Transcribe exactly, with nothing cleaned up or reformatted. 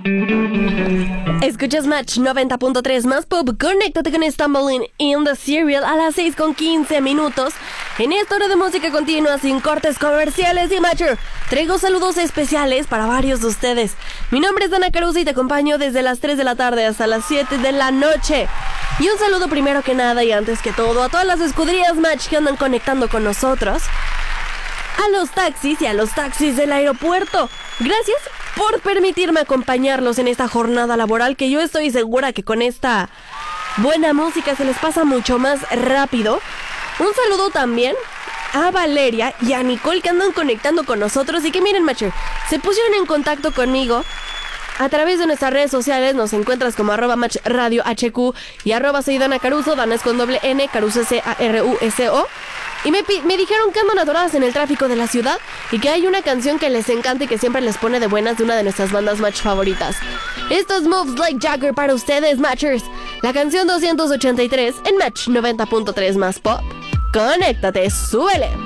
Escuchas Match noventa punto tres más pop. Conéctate con Stumbling in the Serial a las seis con quince minutos. En esta hora de música continua sin cortes comerciales y Matcher, traigo saludos especiales para varios de ustedes. Mi nombre es Dana Caruso y te acompaño desde las tres de la tarde hasta las siete de la noche. Y un saludo primero que nada y antes que todo a todas las escuderías Match que andan conectando con nosotros, a los taxis y a los taxis del aeropuerto. Gracias por permitirme acompañarlos en esta jornada laboral, que yo estoy segura que con esta buena música se les pasa mucho más rápido. Un saludo también a Valeria y a Nicole, que andan conectando con nosotros y que miren, Matcher, se pusieron en contacto conmigo a través de nuestras redes sociales. Nos encuentras como arroba Match Radio H Q y arroba soy Dana Caruso. Dana es con doble N, Caruso C A R U S O. Y me, me dijeron que andan atoradas en el tráfico de la ciudad y que hay una canción que les encanta y que siempre les pone de buenas de una de nuestras bandas Match favoritas. Estos Moves Like Jagger para ustedes, Matchers. La canción doscientos ochenta y tres en Match noventa punto tres más pop. Conéctate, súbele.